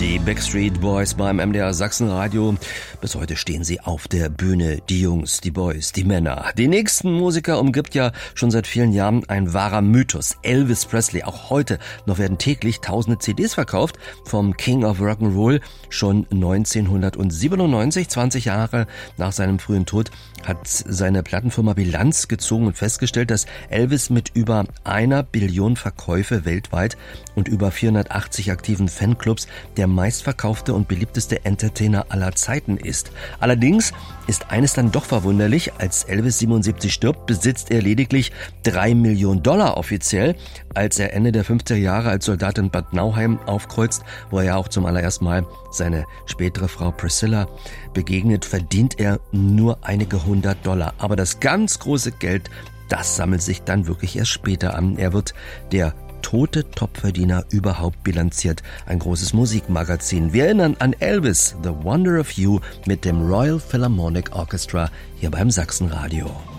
Die Backstreet Boys beim MDR Sachsenradio. Bis heute stehen sie auf der Bühne. Die Jungs, die Boys, die Männer. Die nächsten Musiker umgibt ja schon seit vielen Jahren ein wahrer Mythos. Elvis Presley. Auch heute noch werden täglich tausende CDs verkauft vom King of Rock'n'Roll. Schon 1997, 20 Jahre nach seinem frühen Tod, hat seine Plattenfirma Bilanz gezogen und festgestellt, dass Elvis mit über 1 Billion Verkäufe weltweit und über 480 aktiven Fanclubs der meistverkaufte und beliebteste Entertainer aller Zeiten ist. Allerdings ist eines dann doch verwunderlich: Als Elvis 77 stirbt, besitzt er lediglich $3 Millionen offiziell. Als er Ende der 50er Jahre als Soldat in Bad Nauheim aufkreuzt, wo er ja auch zum allerersten Mal seine spätere Frau Priscilla begegnet, verdient er nur einige $100. Aber das ganz große Geld, das sammelt sich dann wirklich erst später an. Er wird der tote Topverdiener überhaupt bilanziert. Ein großes Musikmagazin. Wir erinnern an Elvis, The Wonder of You mit dem Royal Philharmonic Orchestra hier beim Sachsenradio.